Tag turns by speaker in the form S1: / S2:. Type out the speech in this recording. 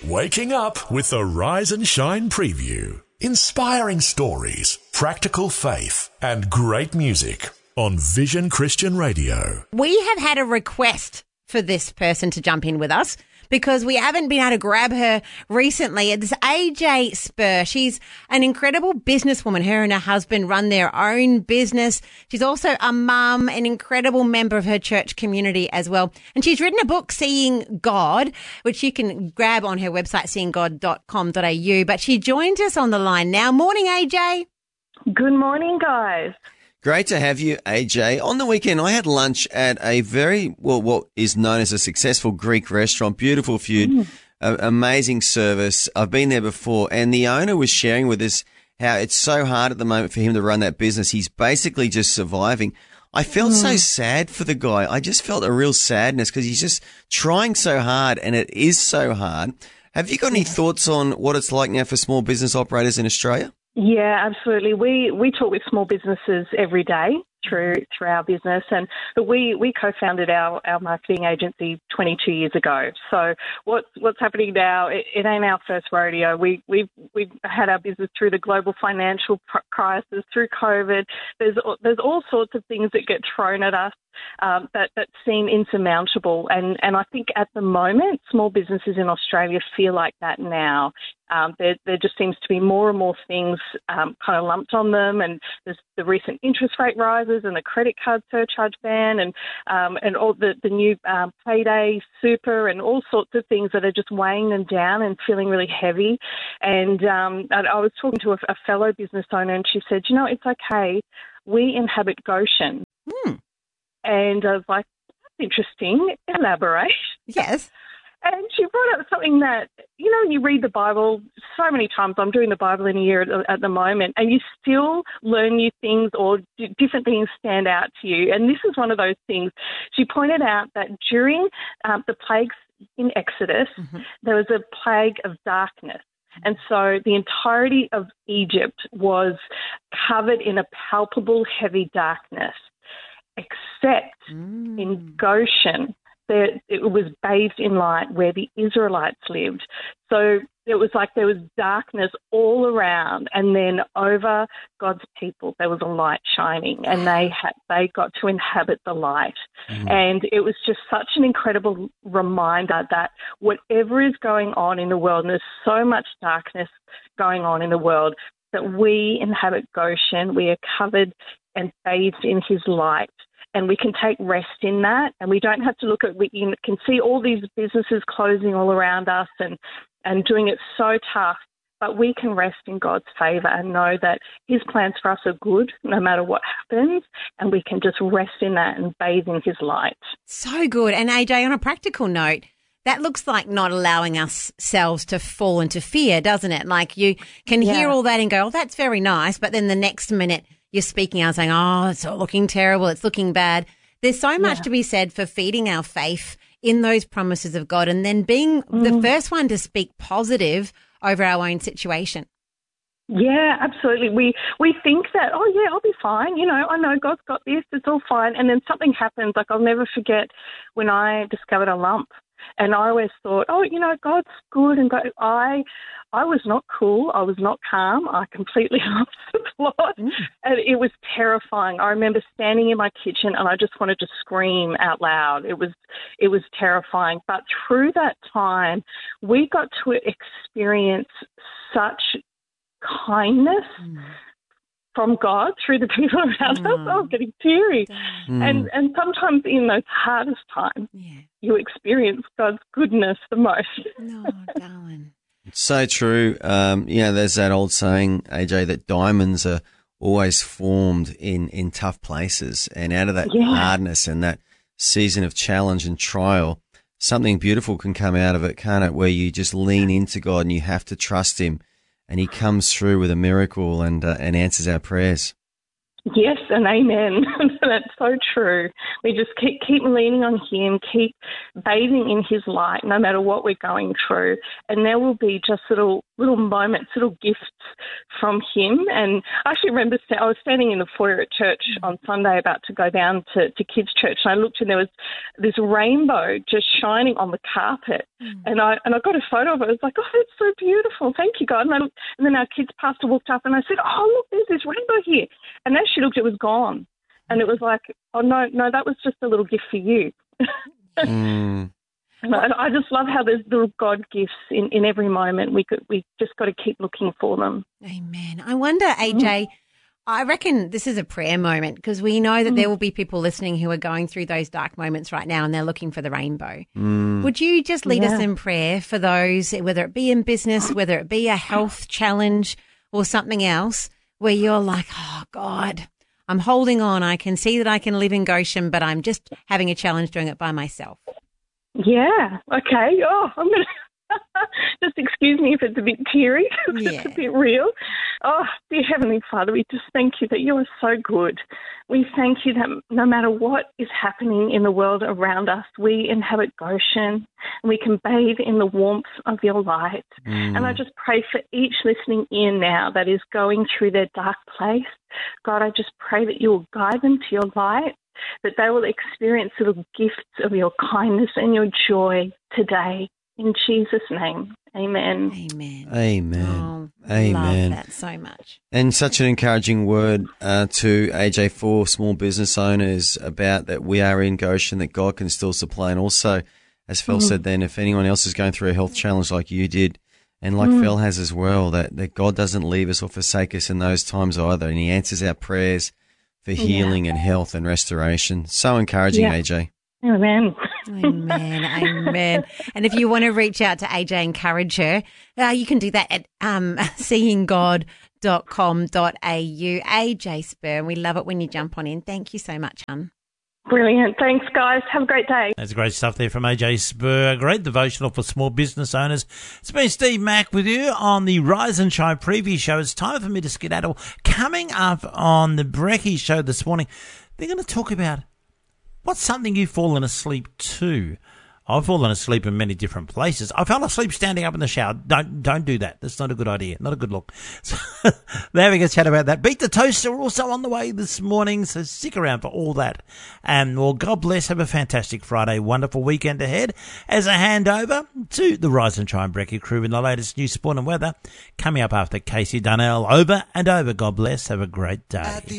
S1: Waking up with the Rise and Shine preview. Inspiring stories, practical faith, and great music on Vision Christian Radio.
S2: We have had a request for this person to jump in with us because we haven't been able to grab her recently. It's AJ Spur. She's an incredible businesswoman. Her and her husband run their own business. She's also a mum, an incredible member of her church community as well. And she's written a book, Seeing God, which you can grab on her website, seeinggod.com.au. But she joins us on the line now. Morning, AJ.
S3: Good morning, guys.
S4: Great to have you, AJ. On the weekend, I had lunch at a what is known as a successful Greek restaurant. Beautiful food, amazing service. I've been there before, and the owner was sharing with us how it's so hard at the moment for him to run that business. He's basically just surviving. I felt so sad for the guy. I just felt a real sadness because he's just trying so hard, and it is so hard. Have you got any thoughts on what it's like now for small business operators in Australia?
S3: Yeah, absolutely. We talk with small businesses every day through our business, but we co-founded our marketing agency 22 years ago. So what's happening now? It ain't our first rodeo. We've had our business through the global financial crisis, through COVID. There's all sorts of things that get thrown at us that seem insurmountable, and I think at the moment small businesses in Australia feel like that now. There just seems to be more and more things kind of lumped on them, and there's the recent interest rate rises and the credit card surcharge ban and all the new payday super and all sorts of things that are just weighing them down and feeling really heavy. And I was talking to a fellow business owner, and she said, it's okay. We inhabit Goshen. And I was like, that's interesting. Elaborate.
S2: Yes.
S3: And she brought up something that, you read the Bible so many times. I'm doing the Bible in a year at the moment, and you still learn new things or different things stand out to you. And this is one of those things. She pointed out that during the plagues in Exodus, there was a plague of darkness. And so the entirety of Egypt was covered in a palpable, heavy darkness, except in Goshen. It was bathed in light where the Israelites lived. So it was like there was darkness all around, and then over God's people there was a light shining, and they got to inhabit the light. And it was just such an incredible reminder that whatever is going on in the world, and there's so much darkness going on in the world, that we inhabit Goshen. We are covered and bathed in his light. And we can take rest in that, and we don't have to look at, we can see all these businesses closing all around us and doing it so tough, but we can rest in God's favour and know that his plans for us are good no matter what happens, and we can just rest in that and bathe in his light.
S2: So good. And AJ, on a practical note, that looks like not allowing ourselves to fall into fear, doesn't it? Like you can hear all that and go, oh, that's very nice, but then the next minute you're speaking out saying, oh, it's all looking terrible, it's looking bad. There's so much to be said for feeding our faith in those promises of God and then being the first one to speak positive over our own situation.
S3: Yeah, absolutely. We think that, oh, yeah, I'll be fine. I know God's got this, it's all fine. And then something happens. Like I'll never forget when I discovered a lump. And I always thought, oh, God's good. And I was not cool. I was not calm. I completely lost the plot. And it was terrifying. I remember standing in my kitchen and I just wanted to scream out loud. It was terrifying. But through that time, we got to experience such kindness from God through the people around us. I was getting teary. And sometimes in those hardest times, you experience God's goodness the most.
S2: No, darling.
S4: It's so true. There's that old saying, AJ, that diamonds are always formed in tough places, and out of that hardness and that season of challenge and trial, something beautiful can come out of it, can't it? Where you just lean into God and you have to trust him, and he comes through with a miracle and answers our prayers.
S3: Yes, and amen. That's so true. We just keep leaning on him, keep bathing in his light, no matter what we're going through. And there will be just little little moments, little gifts from him. And I actually remember I was standing in the foyer at church on Sunday about to go down to kids' church, and I looked and there was this rainbow just shining on the carpet. And I got a photo of it. I was like, oh, that's so beautiful. Thank you, God. And then our kids' pastor walked up and I said, oh, look, there's this rainbow here. And as she looked, it was gone. And it was like, oh, no, that was just a little gift for you. And I just love how there's little God gifts in every moment. We just got to keep looking for them.
S2: Amen. I wonder, AJ, I reckon this is a prayer moment because we know that there will be people listening who are going through those dark moments right now and they're looking for the rainbow. Would you just lead us in prayer for those, whether it be in business, whether it be a health challenge or something else, where you're like, oh, God, I'm holding on. I can see that I can live in Goshen, but I'm just having a challenge doing it by myself.
S3: Yeah, okay. Oh, I'm going to just excuse me if it's a bit teary, it's a bit real. Oh, dear Heavenly Father, we just thank you that you are so good. We thank you that no matter what is happening in the world around us, we inhabit Goshen and we can bathe in the warmth of your light. And I just pray for each listening in now that is going through their dark place. God, I just pray that you will guide them to your light, that they will experience little gifts of your kindness and your joy today. In Jesus' name, amen.
S2: Amen.
S4: Amen.
S2: Oh,
S4: Amen.
S2: Love that so much.
S4: And such an encouraging word to AJ for small business owners about that we are in Goshen, that God can still supply. And also, as Phil said then, if anyone else is going through a health challenge like you did, and like Phil has as well, that God doesn't leave us or forsake us in those times either. And he answers our prayers for healing and health and restoration. So encouraging, AJ.
S3: Amen.
S2: Amen. Amen. And if you want to reach out to AJ, encourage her, you can do that at seeinggod.com.au. AJ Spur. We love it when you jump on in. Thank you so much, hon.
S3: Brilliant. Thanks, guys. Have a great day.
S5: That's great stuff there from AJ Spur. A great devotional for small business owners. It's been Steve Mack with you on the Rise and Shine preview show. It's time for me to skedaddle. Coming up on the Brekkie show this morning, they're going to talk about what's something you've fallen asleep to. I've fallen asleep in many different places. I fell asleep standing up in the shower. Don't do that. That's not a good idea. Not a good look. So, they're having a chat about that. Beat the Toaster also on the way this morning, so stick around for all that. And well, God bless. Have a fantastic Friday. Wonderful weekend ahead. As I hand over to the Rise and Shine Brekkie crew in the latest news, sport and weather, coming up after Casey Dunnell. Over and over. God bless. Have a great day.